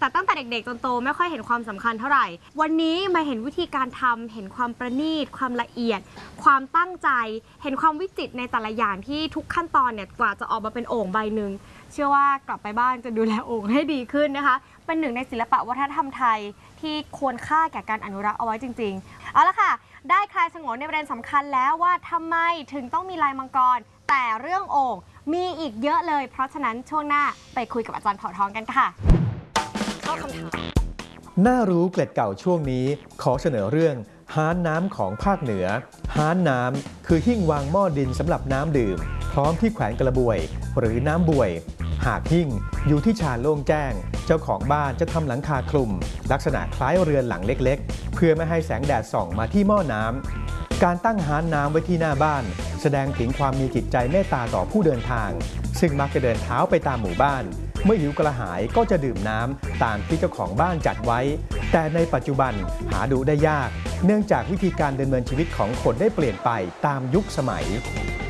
แต่ตั้งแต่เด็กๆจนโตไม่ค่อยเห็นความสำคัญเท่าไหร่วันนี้มาเห็นวิธีการทำเห็นความประณีตความละเอียดความตั้งใจเห็นความวิจิตรในแต่ละอย่างที่ทุกขั้นตอนเนี่ยกว่าจะออกมาเป็นโอ่งใบหนึ่งเชื่อว่ากลับไปบ้านจะดูแลโอ่งให้ดีขึ้นนะคะเป็นหนึ่งในศิลปะวัฒนธรรมไทยที่ควรค่าแก่การอนุรักษ์เอาไว้จริงๆเอาละค่ะได้คลายฉงนในประเด็นสำคัญแล้วว่าทำไมถึงต้องมีลายมังกรแต่เรื่องโอ่งมีอีกเยอะเลยเพราะฉะนั้นช่วงหน้าไปคุยกับอาจารย์เผ่าทองกันค่ะเข้าคำถามน่ารู้เกล็ดเก่าช่วงนี้ขอเสนอเรื่องฮ้านน้ำของภาคเหนือฮ้านน้ำคือหิ้งวางหม้อดินสำหรับน้ำดื่มพร้อมที่แขวนกระบวยหรือน้ำบวยหากหิ้งอยู่ที่ชานโล่งแจ้งเจ้าของบ้านจะทำหลังคาคลุมลักษณะคล้ายเรือนหลังเล็กๆเพื่อไม่ให้แสงแดดส่องมาที่หม้อน้ำการตั้งฮ้านน้ำไว้ที่หน้าบ้านแสดงถึงความมีจิตใจเมตตาต่อผู้เดินทางซึ่งมักจะเดินเท้าไปตามหมู่บ้านเมื่อหิวกระหายก็จะดื่มน้ำตามที่เจ้าของบ้านจัดไว้แต่ในปัจจุบันหาดูได้ยากเนื่องจากวิธีการดำเนินชีวิตของคนได้เปลี่ยนไปตามยุคสมัย